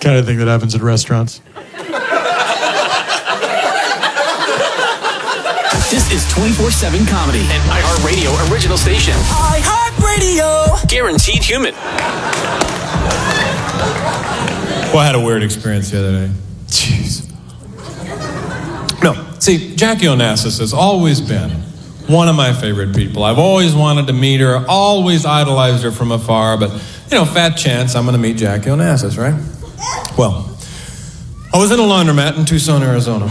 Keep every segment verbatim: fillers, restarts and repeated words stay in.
kind of thing that happens at restaurants. This is twenty-four seven Comedy, an iHeartRadio original station. iHeartRadio. Guaranteed human. Well, I had a weird experience the other day. Jeez. No, see, Jackie Onassis has always been one of my favorite people. I've always wanted to meet her, always idolized her from afar, but, you know, fat chance I'm going to meet Jackie Onassis, right? Well, I was in a laundromat in Tucson, Arizona.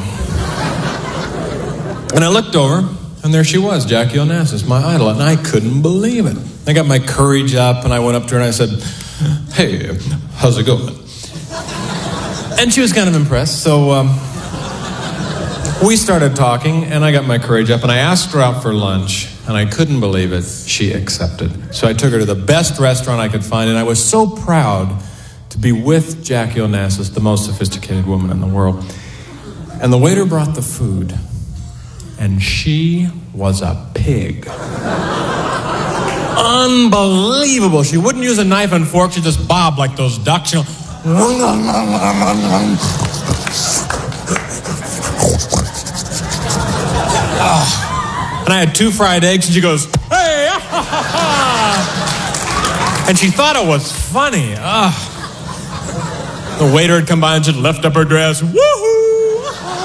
And I looked over, and there she was, Jackie Onassis, my idol, and I couldn't believe it. I got my courage up, and I went up to her, and I said, "Hey, how's it going?" And she was kind of impressed, so um, we started talking, and I got my courage up, and I asked her out for lunch, and I couldn't believe it. She accepted. So I took her to the best restaurant I could find, and I was so proud to be with Jackie Onassis, the most sophisticated woman in the world. And the waiter brought the food, and she was a pig. Unbelievable. She wouldn't use a knife and fork. She just bobbed like those ducks, you know. Oh. And I had two fried eggs, and she goes, "Hey!" And she thought it was funny. Oh. The waiter had come by and she'd lift up her dress. Woohoo!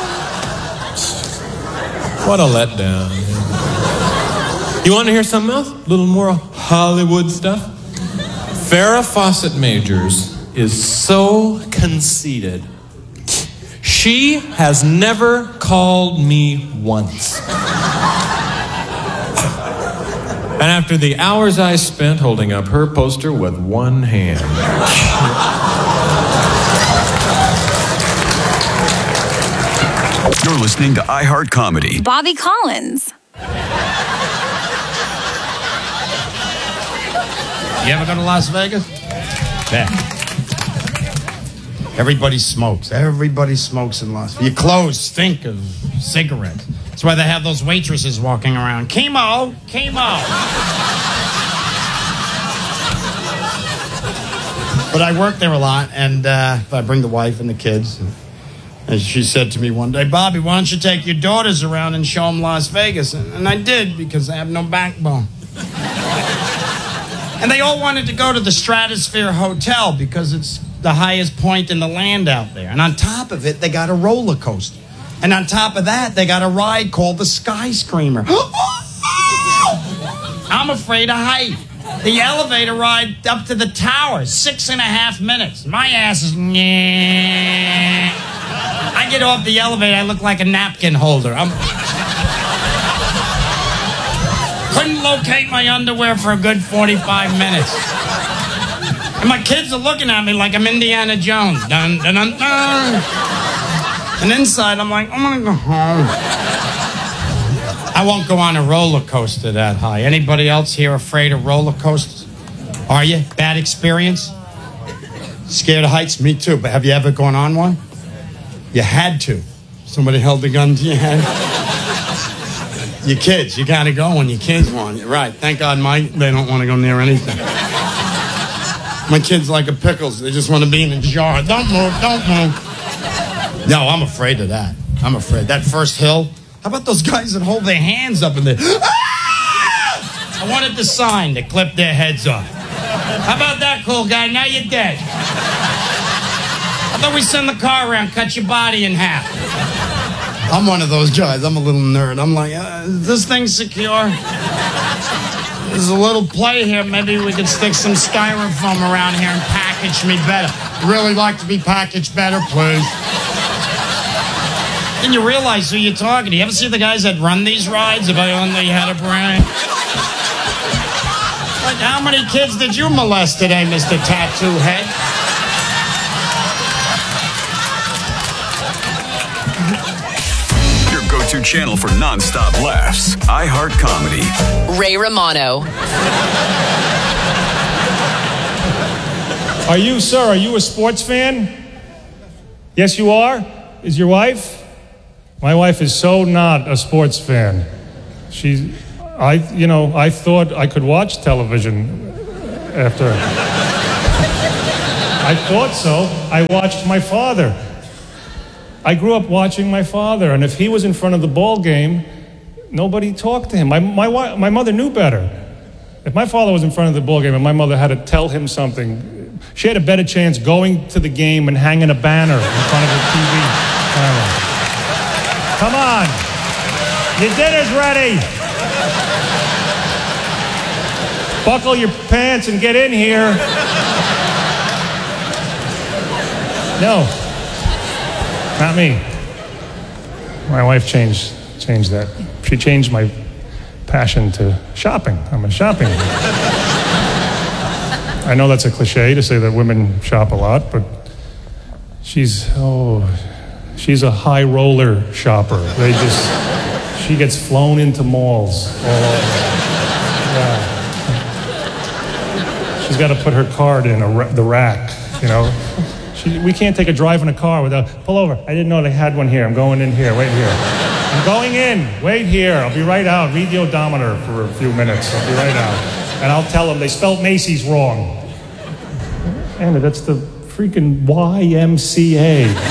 What a letdown. You want to hear something else? A little more Hollywood stuff? Farrah Fawcett Majors is so conceited. She has never called me once. And after the hours I spent holding up her poster with one hand. You're listening to iHeart Comedy. Bobby Collins. You ever go to Las Vegas? Yeah. Everybody smokes. Everybody smokes in Las Vegas. Your clothes stink of cigarettes. That's why they have those waitresses walking around. Chemo, chemo. But I work there a lot, and uh, I bring the wife and the kids. And, and she said to me one day, "Bobby, why don't you take your daughters around and show them Las Vegas?" And, and I did, because I have no backbone. And they all wanted to go to the Stratosphere Hotel because it's the highest point in the land out there. And on top of it, they got a roller coaster. And on top of that, they got a ride called the Sky Screamer. I'm afraid of height. The elevator ride up to the tower, six and a half minutes. My ass is... I get off the elevator, I look like a napkin holder. I'm... Couldn't locate my underwear for a good forty-five minutes. And my kids are looking at me like I'm Indiana Jones. Dun, dun, dun, dun. And inside, I'm like, I'm gonna go home. I won't go on a roller coaster that high. Anybody else here afraid of roller coasters? Are you? Bad experience? Scared of heights? Me too. But have you ever gone on one? You had to. Somebody held a gun to your head. Your kids, you gotta go when your kids want it. Right. Thank God Mike, they don't want to go near anything. My kids like a pickles. They just want to be in a jar. Don't move, don't move. No, I'm afraid of that. I'm afraid. That first hill. How about those guys that hold their hands up in the... Ah! I wanted the sign to clip their heads off. How about that, cool guy? Now you're dead. I thought we send the car around, cut your body in half. I'm one of those guys. I'm a little nerd. I'm like, uh, is this thing secure? There's a little play here. Maybe we could stick some styrofoam around here and package me better. Really like to be packaged better, please. Then you realize who you're talking to. You ever see the guys that run these rides? If I only had a brain. Like, how many kids did you molest today, Mister Tattoo Head? Your go-to channel for non-stop laughs. iHeart Comedy. Ray Romano. Are you, sir, are you a sports fan? Yes, you are? Is your wife? My wife is so not a sports fan. She's, I, you know, I thought I could watch television after. I thought so. I watched my father. I grew up watching my father, and if he was in front of the ball game, nobody talked to him. My, my, my mother knew better. If my father was in front of the ball game and my mother had to tell him something, she had a better chance going to the game and hanging a banner in front of the T V camera. Come on. Your dinner's ready. Buckle your pants and get in here. No. Not me. My wife changed changed that. She changed my passion to shopping. I'm a shopping. I know that's a cliche to say that women shop a lot, but she's oh, she's a high roller shopper. They just she gets flown into malls all over. Yeah. She's got to put her card in a, the rack, you know. She, we can't take a drive in a car without, pull over. I didn't know they had one here. I'm going in here. Wait here. I'm going in. Wait here. I'll be right out. Read the odometer for a few minutes. I'll be right out. And I'll tell them they spelled Macy's wrong. Anna, that's the freaking Y M C A. Look.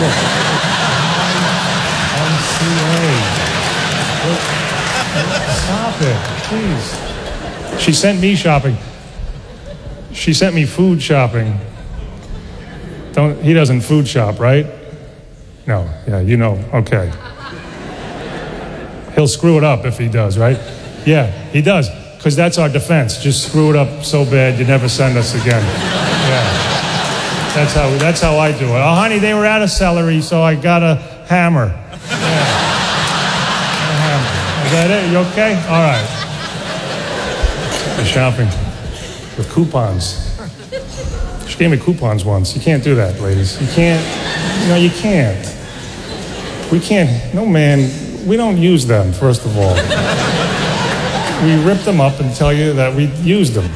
Y M C A. Look. Stop it, please. She sent me shopping. She sent me food shopping. Don't, he doesn't food shop, right? No, yeah, you know, okay. He'll screw it up if he does, right? Yeah, he does, because that's our defense. Just screw it up so bad you never send us again. Yeah, that's how, that's how I do it. Oh, honey, they were out of celery, so I got a hammer. Yeah. A hammer. Is that it? You okay? All right. The shopping with coupons. She gave me coupons once. You can't do that, ladies. You can't, you know, you can't. We can't, no man, we don't use them, first of all. We rip them up and tell you that we used them.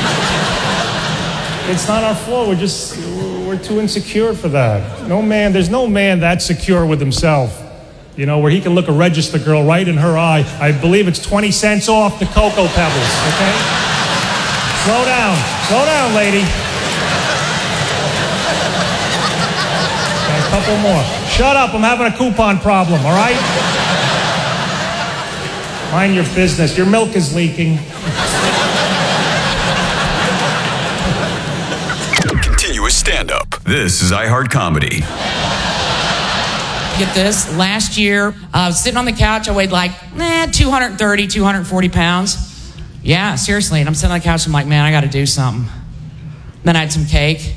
It's not our fault, we're just, we're too insecure for that. No man, there's no man that secure with himself, you know, where he can look a register girl right in her eye. I believe it's twenty cents off the Cocoa Pebbles, okay? Slow down, slow down, lady. A couple more. Shut up, I'm having a coupon problem, all right? Mind your business, your milk is leaking. Continuous stand-up. This is iHeart Comedy. Get this, last year, I was sitting on the couch, I weighed like, eh, two thirty, two forty pounds. Yeah, seriously, and I'm sitting on the couch, I'm like, man, I gotta do something. Then I had some cake.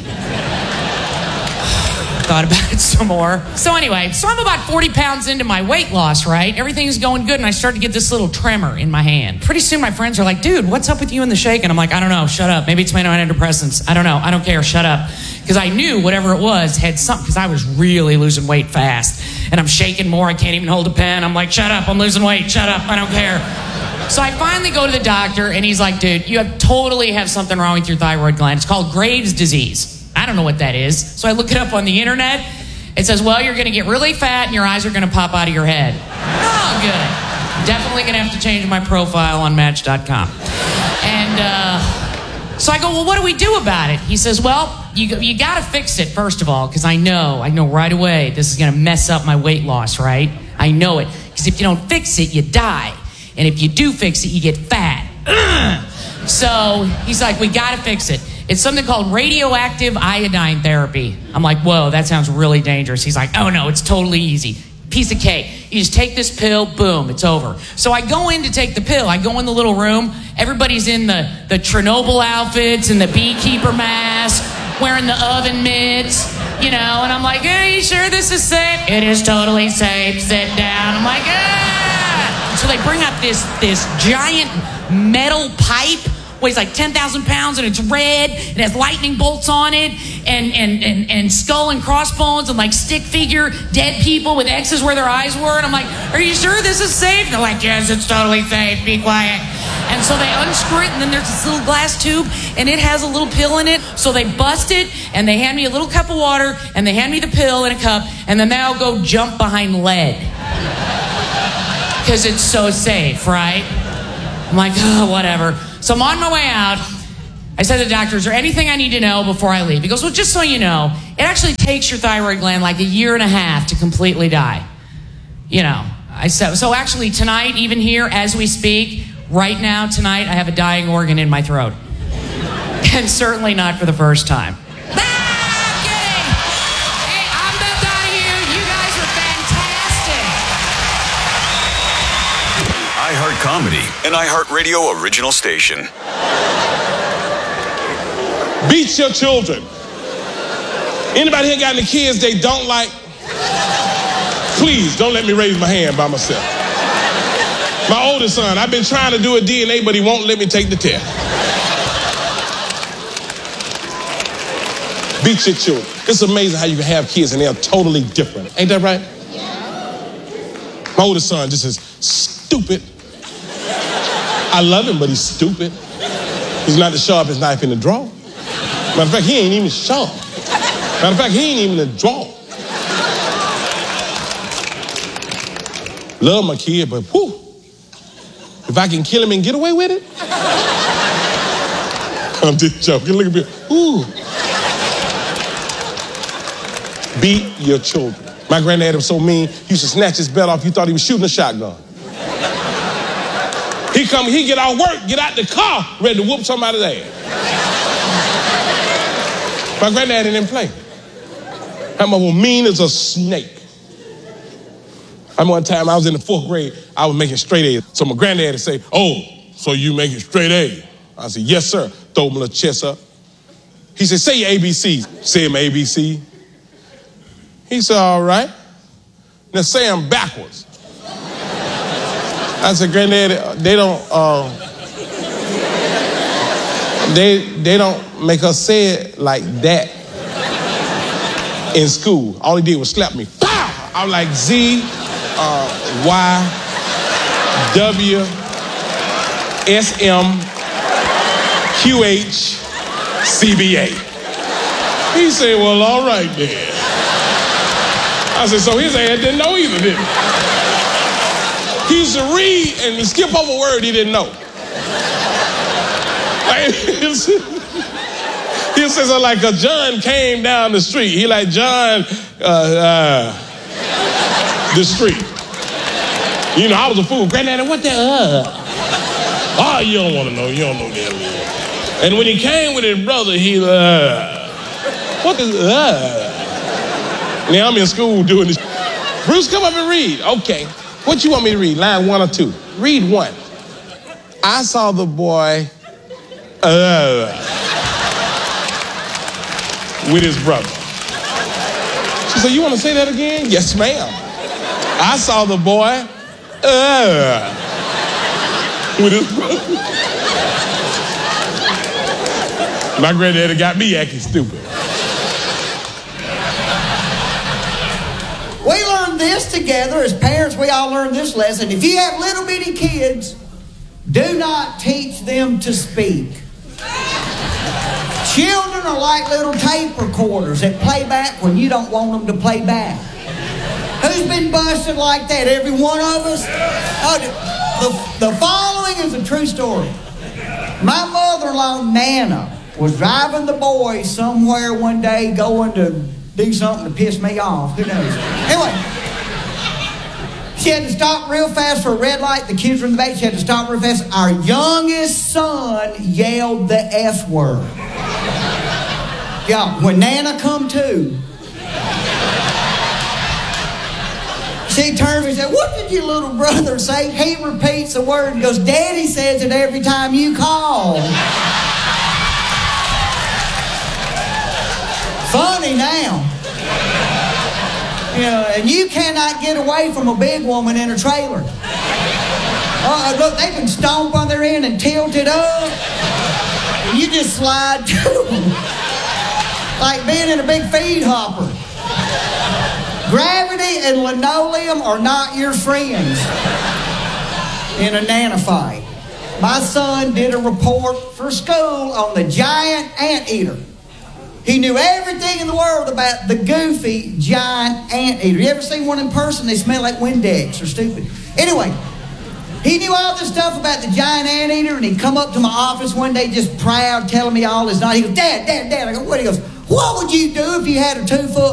Thought about it some more. So anyway, so I'm about forty pounds into my weight loss, right? Everything's going good, and I start to get this little tremor in my hand. Pretty soon my friends are like, dude, what's up with you and the shake? And I'm like, I don't know, shut up. Maybe it's my antidepressants. I don't know, I don't care, shut up. Because I knew whatever it was had something, because I was really losing weight fast. And I'm shaking more, I can't even hold a pen. I'm like, shut up, I'm losing weight, shut up, I don't care. So I finally go to the doctor, and he's like, dude, you have totally have something wrong with your thyroid gland. It's called Graves' disease. I don't know what that is. So I look it up on the internet. It says, well, you're going to get really fat and your eyes are going to pop out of your head. Oh, good. Definitely going to have to change my profile on Match dot com. And uh, so I go, well, what do we do about it? He says, well, you, you got to fix it, first of all, because I know, I know right away this is going to mess up my weight loss, right? I know it. Because if you don't fix it, you die. And if you do fix it, you get fat. So he's like, we got to fix it. It's something called radioactive iodine therapy. I'm like, whoa, that sounds really dangerous. He's like, oh no, it's totally easy. Piece of cake. You just take this pill, boom, it's over. So I go in to take the pill. I go in the little room. Everybody's in the, the Chernobyl outfits and the beekeeper mask, wearing the oven mitts, you know, and I'm like, are you sure this is safe? It is totally safe. Sit down. I'm like, ah. So they bring up this, this giant metal pipe, weighs like ten thousand pounds, and it's red, it has lightning bolts on it, and, and, and, and skull and crossbones, and like stick figure dead people with X's where their eyes were, and I'm like, are you sure this is safe? And they're like, yes, it's totally safe, be quiet. And so they unscrew it, and then there's this little glass tube, and it has a little pill in it, so they bust it, and they hand me a little cup of water, and they hand me the pill in a cup, and then they'll go jump behind lead. Because it's so safe, right? I'm like, oh, whatever. So I'm on my way out, I said to the doctor, is there anything I need to know before I leave? He goes, well, just so you know, it actually takes your thyroid gland like a year and a half to completely die. You know, I said, so actually tonight, even here as we speak, right now, tonight, I have a dying organ in my throat. And certainly not for the first time. Ah, kidding! Hey, I'm Beth Donahue. You guys are fantastic. iHeart Comedy, an iHeartRadio original station. Beat your children. Anybody here got any kids they don't like? Please, don't let me raise my hand by myself. My oldest son, I've been trying to do a D N A, but he won't let me take the test. Beat your children. It's amazing how you can have kids and they're totally different. Ain't that right? My oldest son just is stupid. I love him, but he's stupid. He's not the sharpest knife in the drawer. Matter of fact, he ain't even sharp. Matter of fact, he ain't even a drawer. Love my kid, but whew, if I can kill him and get away with it, I'm just joking. Look at me. Ooh. Beat your children. My granddad was so mean, he used to snatch his belt off. You thought he was shooting a shotgun. He come, he get out of work, get out the car, ready to whoop somebody's ass. My granddad didn't play. That mother was mean as a snake. I remember one time I was in the fourth grade, I was making straight A's. So my granddad would say, oh, so you making straight A's? I said, yes, sir. Throw my little chest up. He said, say your A B Cs. Say my A B C. He said, all right. Now say them backwards. I said, granddad, they don't, uh, they, they don't make us say it like that in school. All he did was slap me. Pow! I was like Z, uh, Y, W, S, M, Q, H, C, B, A. He said, well, all right then. I said, so his ass didn't know either, did he? He used to read and skip over a word he didn't know. Like, he says so like a John came down the street. He like, John, uh, uh, the street. You know, I was a fool. Granddaddy, what the, uh? Oh, you don't want to know. You don't know that. And when he came with his brother, he, uh, what the, uh? Now I'm in school doing this. Bruce, come up and read. Okay. What you want me to read? Line one or two? Read one. I saw the boy uh, with his brother. She said, you want to say that again? Yes, ma'am. I saw the boy uh, with his brother. My granddaddy got me acting stupid. We learned this together as parents. We all learned this lesson. If you have little bitty kids, do not teach them to speak. Children are like little tape recorders that play back when you don't want them to play back. Who's been busted like that? Every one of us? Oh, the, the following is a true story. My mother-in-law, Nana, was driving the boys somewhere one day going to do something to piss me off. Who knows? Anyway, she had to stop real fast for a red light. The kids were in the back. She had to stop real fast. Our youngest son yelled the F word. Yeah, when Nana come to, she turns and said, what did your little brother say? He repeats the word and goes, Daddy says it every time you call. Funny now. You know, and you cannot get away from a big woman in a trailer. Uh, look, they can stomp on their end and tilt it up. And you just slide to them. Like being in a big feed hopper. Gravity and linoleum are not your friends in a Nana fight. My son did a report for school on the giant anteater. He knew everything in the world about the goofy giant anteater. You ever seen one in person? They smell like Windex or stupid. Anyway, He knew all this stuff about the giant anteater, and he'd come up to my office one day just proud, telling me all his knowledge. He goes, Dad, Dad, Dad. I go, what? He goes, what would you do if you had a two-foot